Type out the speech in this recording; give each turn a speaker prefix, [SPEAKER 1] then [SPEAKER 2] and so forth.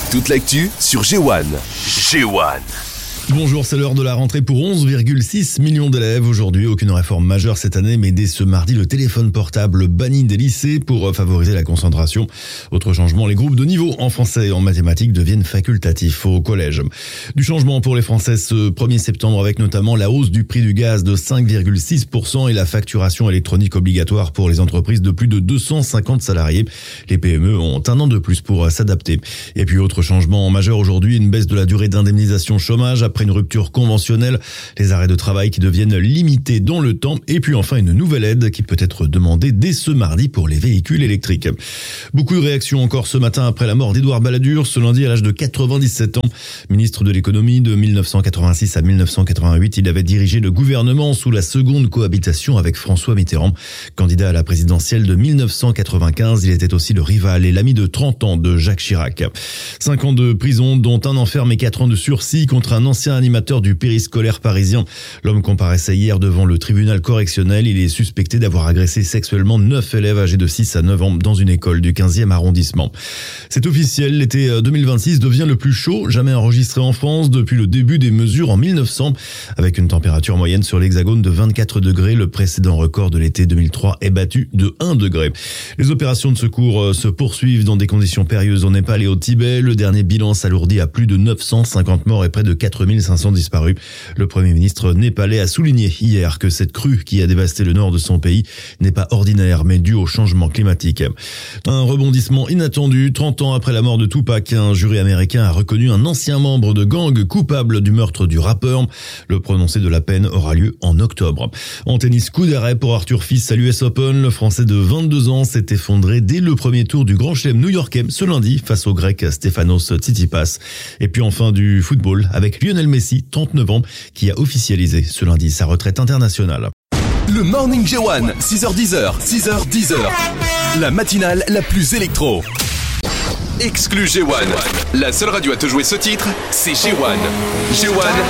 [SPEAKER 1] Toute l'actu sur G1. G1.
[SPEAKER 2] Bonjour, c'est l'heure de la rentrée pour 11,6 millions d'élèves. Aujourd'hui, aucune réforme majeure cette année, mais dès ce mardi, le téléphone portable banni des lycées pour favoriser la concentration. Autre changement, les groupes de niveau en français et en mathématiques deviennent facultatifs au collège. Du changement pour les Français ce 1er septembre avec notamment la hausse du prix du gaz de 5,6% et la facturation électronique obligatoire pour les entreprises de plus de 250 salariés. Les PME ont un an de plus pour s'adapter. Et puis autre changement majeur aujourd'hui, une baisse de la durée d'indemnisation chômage après une rupture conventionnelle, les arrêts de travail qui deviennent limités dans le temps et puis enfin une nouvelle aide qui peut être demandée dès ce mardi pour les véhicules électriques. Beaucoup de réactions encore ce matin après la mort d'Édouard Balladur, ce lundi à l'âge de 97 ans. Ministre de l'économie de 1986 à 1988, il avait dirigé le gouvernement sous la seconde cohabitation avec François Mitterrand. Candidat à la présidentielle de 1995, il était aussi le rival et l'ami de 30 ans de Jacques Chirac. 5 ans de prison, dont un enfermé et 4 ans de sursis contre un ancien animateur du périscolaire parisien. L'homme comparaissait hier devant le tribunal correctionnel. Il est suspecté d'avoir agressé sexuellement 9 élèves âgés de 6 à 9 ans dans une école du 15e arrondissement. C'est officiel, l'été 2026 devient le plus chaud jamais enregistré en France depuis le début des mesures en 1900. Avec une température moyenne sur l'hexagone de 24 degrés, le précédent record de l'été 2003 est battu de 1 degré. Les opérations de secours se poursuivent dans des conditions périlleuses au Népal et au Tibet. Le dernier bilan s'alourdit à plus de 950 morts et près de 4500 disparus. Le Premier ministre népalais a souligné hier que cette crue qui a dévasté le nord de son pays n'est pas ordinaire mais due au changement climatique. Un rebondissement inattendu, 30 ans après la mort de Tupac, un jury américain a reconnu un ancien membre de gang coupable du meurtre du rappeur. Le prononcé de la peine aura lieu en octobre. En tennis, coup d'arrêt pour Arthur Fils à l'US Open. Le Français de 22 ans s'est effondré dès le premier tour du Grand Chelem new-yorkais ce lundi face au Grec Stefanos Tsitsipas. Et puis enfin du football avec Lionel Messi, 39 ans, qui a officialisé ce lundi sa retraite internationale.
[SPEAKER 1] Le Morning G1, 6h10, 6h10. La matinale la plus électro. Exclu G1. La seule radio à te jouer ce titre, c'est G1. G1.